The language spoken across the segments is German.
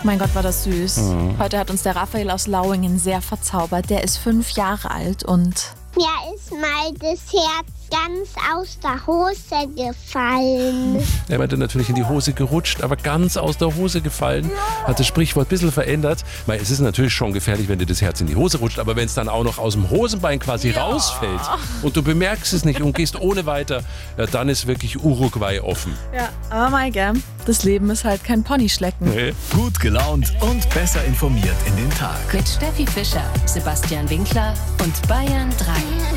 Mein Gott, war das süß. Heute hat uns der Raphael aus Lauingen sehr verzaubert. Der ist 5 Jahre alt und... Mir ist mal das Herz ganz aus der Hose gefallen. Er meinte natürlich in die Hose gerutscht, aber ganz aus der Hose gefallen. Hat das Sprichwort ein bisschen verändert. Weil es ist natürlich schon gefährlich, wenn dir das Herz in die Hose rutscht, aber wenn es dann auch noch aus dem Hosenbein quasi rausfällt und du bemerkst es nicht und gehst ohne weiter, ja, dann ist wirklich Uruguay offen. Ja, aber Maike, das Leben ist halt kein Ponyschlecken. Nee. Gut gelaunt und besser informiert in den Tag. Mit Steffi Fischer, Sebastian Winkler und Bayern 3.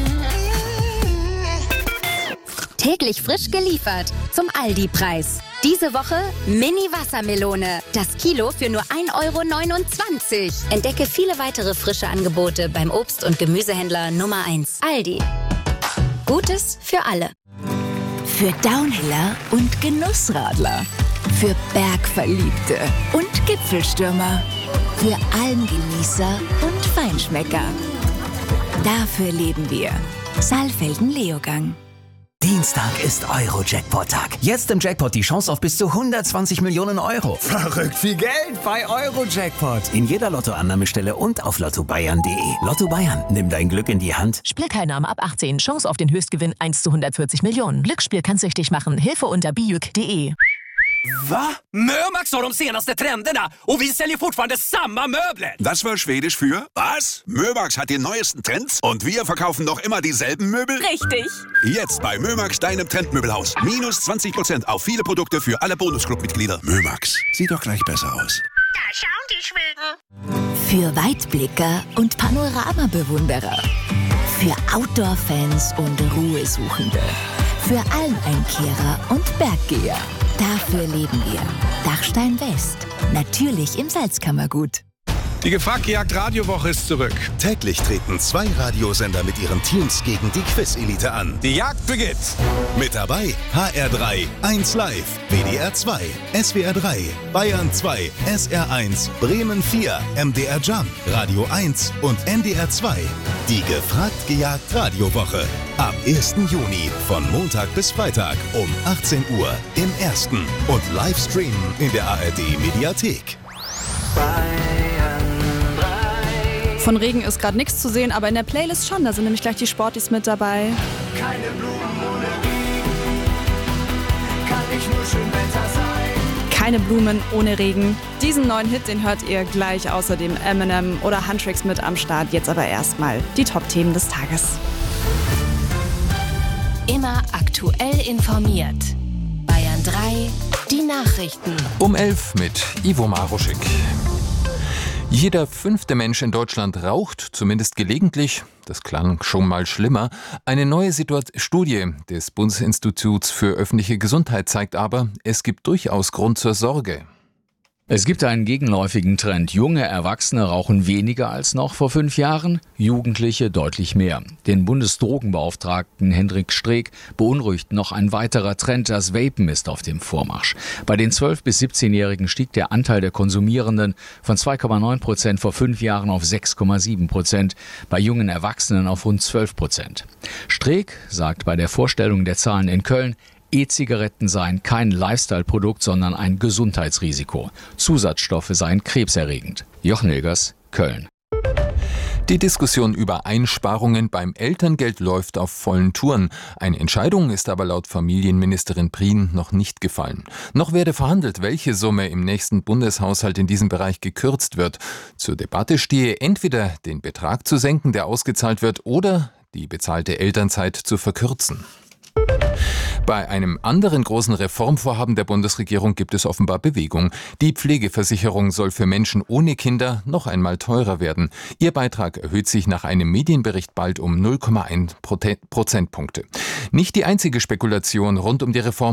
Täglich frisch geliefert zum Aldi-Preis. Diese Woche Mini-Wassermelone. Das Kilo für nur 1,29 €. Entdecke viele weitere frische Angebote beim Obst- und Gemüsehändler Nummer 1. Aldi. Gutes für alle. Für Downhiller und Genussradler. Für Bergverliebte und Gipfelstürmer. Für Almgenießer und Feinschmecker. Dafür leben wir. Saalfelden-Leogang. Dienstag ist Euro-Jackpot-Tag. Jetzt im Jackpot die Chance auf bis zu 120 Millionen €. Verrückt viel Geld bei Euro-Jackpot. In jeder Lottoannahmestelle und auf lottobayern.de. Lotto Bayern, nimm dein Glück in die Hand. Spielteilnahme ab 18. Chance auf den Höchstgewinn 1 zu 140 Millionen. Glücksspiel kann süchtig machen. Hilfe unter bijuk.de. Va? Mömax har de senaste trenderna och vi säljer fortfarande samma möbler. Das war Schwedisch für was? Mömax hat die neuesten Trends und wir verkaufen noch immer dieselben Möbel? Richtig. Jetzt bei Mömax, deinem Trendmöbelhaus. Minus 20% auf viele Produkte für alle Bonusclub-Mitglieder. Mömax, sieht doch gleich besser aus. Da schauen die Schweden. Für Weitblicker und Panoramabewunderer. Für Outdoor-Fans und Ruhesuchende. Für Almeinkehrer und Berggeher. Dafür leben wir. Dachstein West. Natürlich im Salzkammergut. Die Gefragt-Gejagt-Radiowoche ist zurück. Täglich treten 2 Radiosender mit ihren Teams gegen die Quiz-Elite an. Die Jagd beginnt. Mit dabei HR3, 1 Live, WDR 2, SWR 3, Bayern 2, SR 1, Bremen 4, MDR Jump, Radio 1 und NDR 2. Die Gefragt-Gejagt-Radiowoche. Am 1. Juni von Montag bis Freitag um 18 Uhr im Ersten und Livestreamen in der ARD-Mediathek. Von Regen ist gerade nichts zu sehen, aber in der Playlist schon. Da sind nämlich gleich die Sportis mit dabei. Keine Blumen ohne Regen, kann nicht nur schön Wetter sein. Keine Blumen ohne Regen. Diesen neuen Hit, den hört ihr gleich. Außerdem Eminem oder Huntrix mit am Start. Jetzt aber erstmal die Top-Themen des Tages. Immer aktuell informiert. Bayern 3, die Nachrichten. Um 11 mit Ivo Maruschik. Jeder 5. Mensch in Deutschland raucht, zumindest gelegentlich. Das klang schon mal schlimmer. Eine neue Studie des Bundesinstituts für öffentliche Gesundheit zeigt aber, es gibt durchaus Grund zur Sorge. Es gibt einen gegenläufigen Trend. Junge Erwachsene rauchen weniger als noch vor 5 Jahren, Jugendliche deutlich mehr. Den Bundesdrogenbeauftragten Hendrik Streeck beunruhigt noch ein weiterer Trend. Das Vapen ist auf dem Vormarsch. Bei den 12- bis 17-Jährigen stieg der Anteil der Konsumierenden von 2,9% vor 5 Jahren auf 6,7%, bei jungen Erwachsenen auf rund 12%. Streeck sagt bei der Vorstellung der Zahlen in Köln, E-Zigaretten seien kein Lifestyle-Produkt, sondern ein Gesundheitsrisiko. Zusatzstoffe seien krebserregend. Jochen Hilgers, Köln. Die Diskussion über Einsparungen beim Elterngeld läuft auf vollen Touren. Eine Entscheidung ist aber laut Familienministerin Prien noch nicht gefallen. Noch werde verhandelt, welche Summe im nächsten Bundeshaushalt in diesem Bereich gekürzt wird. Zur Debatte stehe entweder den Betrag zu senken, der ausgezahlt wird, oder die bezahlte Elternzeit zu verkürzen. Bei einem anderen großen Reformvorhaben der Bundesregierung gibt es offenbar Bewegung. Die Pflegeversicherung soll für Menschen ohne Kinder noch einmal teurer werden. Ihr Beitrag erhöht sich nach einem Medienbericht bald um 0,1 Prozentpunkte. Nicht die einzige Spekulation rund um die Reform